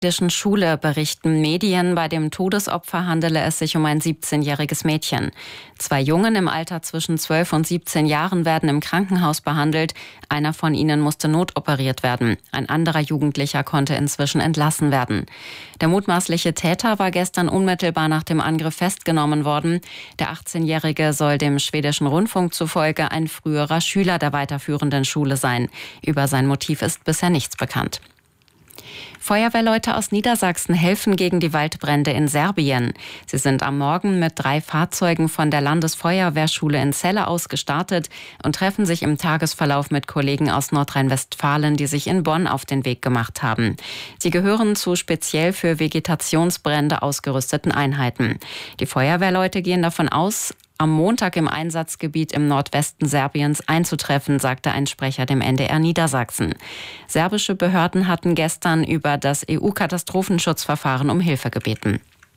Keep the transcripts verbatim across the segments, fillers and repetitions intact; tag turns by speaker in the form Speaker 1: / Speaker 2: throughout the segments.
Speaker 1: Schwedischen Schule berichten Medien. Bei dem Todesopfer handele es sich um ein siebzehnjähriges Mädchen. Zwei Jungen im Alter zwischen zwölf und siebzehn Jahren werden im Krankenhaus behandelt. Einer von ihnen musste notoperiert werden. Ein anderer Jugendlicher konnte inzwischen entlassen werden. Der mutmaßliche Täter war gestern unmittelbar nach dem Angriff festgenommen worden. Der achtzehnjährige soll dem schwedischen Rundfunk zufolge ein früherer Schüler der weiterführenden Schule sein. Über sein Motiv ist bisher nichts bekannt. Feuerwehrleute aus Niedersachsen helfen gegen die Waldbrände in Serbien. Sie sind am Morgen mit drei Fahrzeugen von der Landesfeuerwehrschule in Celle aus gestartet und treffen sich im Tagesverlauf mit Kollegen aus Nordrhein-Westfalen, die sich in Bonn auf den Weg gemacht haben. Sie gehören zu speziell für Vegetationsbrände ausgerüsteten Einheiten. Die Feuerwehrleute gehen davon aus, am Montag im Einsatzgebiet im Nordwesten Serbiens einzutreffen, sagte ein Sprecher dem N D R Niedersachsen. Serbische Behörden hatten gestern über das E U-Katastrophenschutzverfahren um Hilfe gebeten.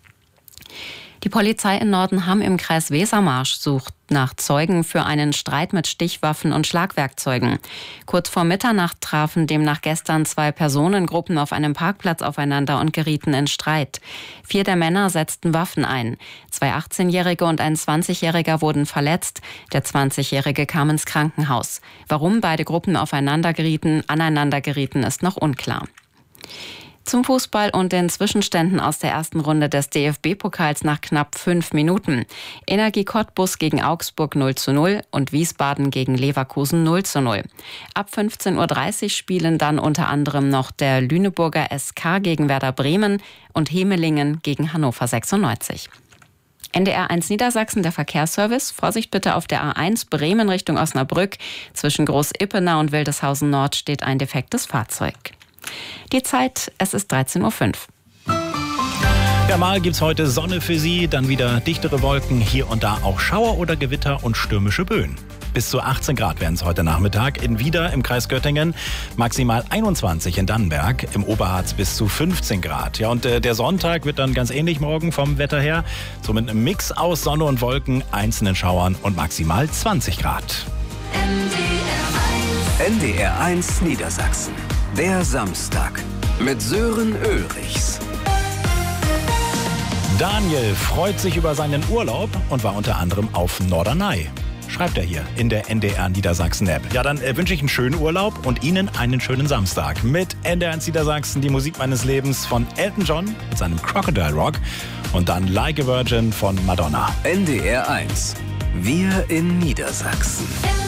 Speaker 1: Die Polizei in Nordenham im Kreis Wesermarsch sucht nach Zeugen für einen Streit mit Stichwaffen und Schlagwerkzeugen. Kurz vor Mitternacht trafen demnach gestern zwei Personengruppen auf einem Parkplatz aufeinander und gerieten in Streit. Vier der Männer setzten Waffen ein. Zwei achtzehnjährige und ein zwanzigjähriger wurden verletzt. Der zwanzigjährige kam ins Krankenhaus. Warum beide Gruppen aufeinander gerieten, aneinander gerieten, ist noch unklar. Zum Fußball und den Zwischenständen aus der ersten Runde des D F B-Pokals nach knapp fünf Minuten. Energie Cottbus gegen Augsburg null zu null und Wiesbaden gegen Leverkusen null zu null. Ab fünfzehn Uhr dreißig spielen dann unter anderem noch der Lüneburger S K gegen Werder Bremen und Hemelingen gegen Hannover sechsundneunzig. N D R eins Niedersachsen, der Verkehrsservice. Vorsicht bitte auf der A eins Bremen Richtung Osnabrück. Zwischen Groß-Ippenau und Wildeshausen Nord steht ein defektes Fahrzeug. Die Zeit, es ist dreizehn Uhr fünf.
Speaker 2: Ja, mal gibt's heute Sonne für Sie, dann wieder dichtere Wolken, hier und da auch Schauer oder Gewitter und stürmische Böen. Bis zu achtzehn Grad werden es heute Nachmittag in Wieder im Kreis Göttingen, maximal einundzwanzig in Dannenberg, im Oberharz bis zu fünfzehn Grad. Ja, und äh, der Sonntag wird dann ganz ähnlich morgen vom Wetter her, so mit einem Mix aus Sonne und Wolken, einzelnen Schauern und maximal zwanzig Grad.
Speaker 3: N D R eins Niedersachsen. Der Samstag mit Sören Ulrichs.
Speaker 2: Daniel freut sich über seinen Urlaub und war unter anderem auf Norderney. Schreibt er hier in der N D R Niedersachsen-App. Ja, dann äh, wünsche ich einen schönen Urlaub und Ihnen einen schönen Samstag. Mit N D R eins Niedersachsen, die Musik meines Lebens von Elton John mit seinem Crocodile Rock und dann Like a Virgin von Madonna.
Speaker 3: N D R eins. Wir in Niedersachsen.